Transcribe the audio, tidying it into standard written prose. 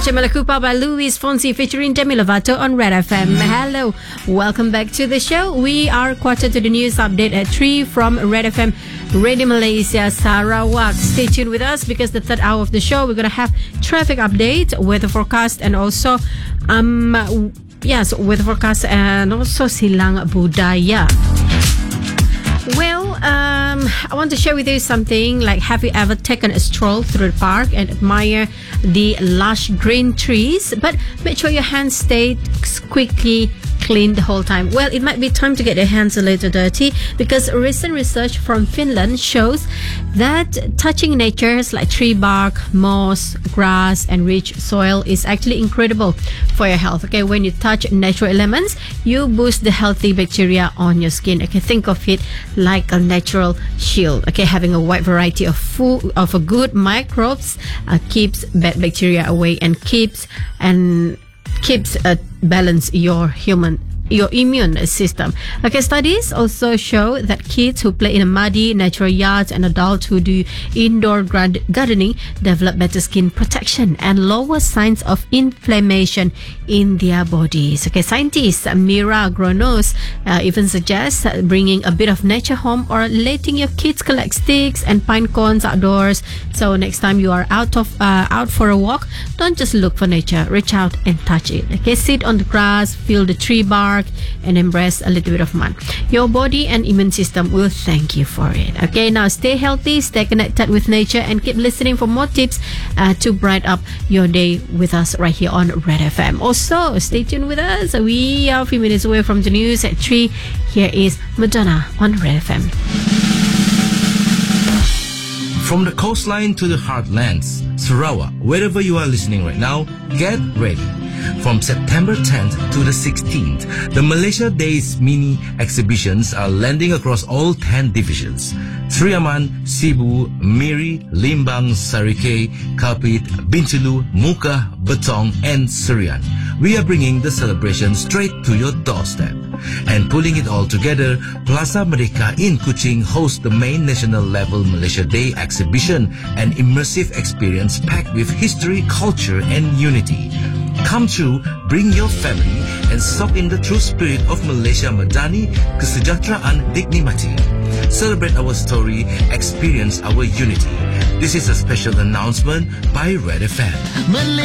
Baca Malakupa by Luis Fonsi featuring Demi Lovato on Red FM. Hello, welcome back to the show. We are quarter to the news update at 3 from Red FM Radio Malaysia Sarawak. Stay tuned with us because the third hour of the show we're going to have traffic update, weather forecast, and also weather forecast and also Silang Budaya. Well, I want to share with you something like, have you ever taken a stroll through the park and admire the lush green trees, but make sure your hands stay quickly clean the whole time? Well, it might be time to get your hands a little dirty because recent research from Finland shows that touching natures like tree bark, moss, grass and rich soil is actually incredible for your health. Okay, when you touch natural elements, you boost the healthy bacteria on your skin. Okay, think of it like a natural shield. Okay, having a wide variety of food of a good microbes keeps bad bacteria away and keeps balance your immune system. Okay, studies also show that kids who play in muddy natural yards and adults who do indoor gardening develop better skin protection and lower signs of inflammation in their bodies. Okay, scientist Mira Gronos even suggests bringing a bit of nature home or letting your kids collect sticks and pine cones outdoors. So next time you are out for a walk, don't just look for nature, reach out and touch it. Okay, sit on the grass, feel the tree bark and embrace a little bit of fun. Your body and immune system will thank you for it. Okay, now stay healthy, stay connected with nature and keep listening for more tips to brighten up your day with us right here on Red FM. Also, stay tuned with us. We are a few minutes away from the news at 3. Here is Madonna on Red FM. From the coastline to the heartlands, Sarawak, wherever you are listening right now, get ready. From September 10th to the 16th, the Malaysia Days mini exhibitions are landing across all 10 divisions: Sri Aman, Sibu, Miri, Limbang, Sarikei, Kapit, Bintulu, Muka, Betong and Serian. We are bringing the celebration straight to your doorstep. And pulling it all together, Plaza Merdeka in Kuching hosts the main national level Malaysia Day exhibition, an immersive experience packed with history, culture and unity. Come true, bring your family and soak in the true spirit of Malaysia Madani, kesejahteraan dinikmati. Celebrate our story, experience our unity. This is a special announcement by Red FM.